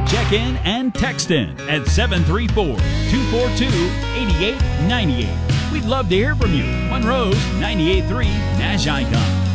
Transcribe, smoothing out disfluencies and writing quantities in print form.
Check in and text in at 734-242-8898. We'd love to hear from you. Monroe's 98.3 Nash Icon.